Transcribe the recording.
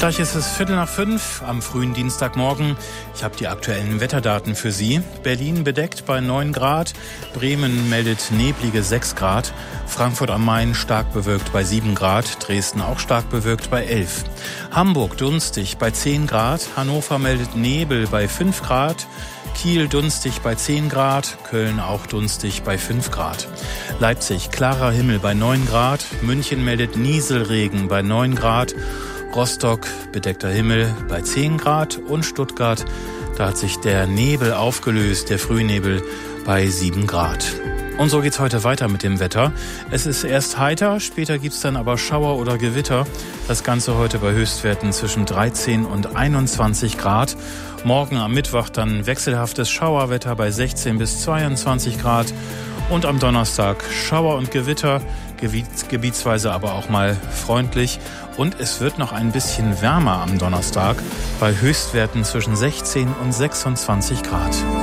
Gleich ist es 4:45 am frühen Dienstagmorgen. Ich habe die aktuellen Wetterdaten für Sie. Berlin bedeckt bei 9 Grad, Bremen meldet neblige 6 Grad, Frankfurt am Main stark bewölkt bei 7 Grad, Dresden auch stark bewölkt bei 11. Hamburg dunstig bei 10 Grad, Hannover meldet Nebel bei 5 Grad, Kiel dunstig bei 10 Grad, Köln auch dunstig bei 5 Grad. Leipzig klarer Himmel bei 9 Grad, München meldet Nieselregen bei 9 Grad, Rostock bedeckter Himmel bei 10 Grad und Stuttgart, da hat sich der Nebel aufgelöst, der Frühnebel bei 7 Grad. Und so geht's heute weiter mit dem Wetter. Es ist erst heiter, später gibt's dann aber Schauer oder Gewitter. Das Ganze heute bei Höchstwerten zwischen 13 und 21 Grad. Morgen am Mittwoch dann wechselhaftes Schauerwetter bei 16 bis 22 Grad. Und am Donnerstag Schauer und Gewitter, gebietsweise aber auch mal freundlich. Und es wird noch ein bisschen wärmer am Donnerstag bei Höchstwerten zwischen 16 und 26 Grad.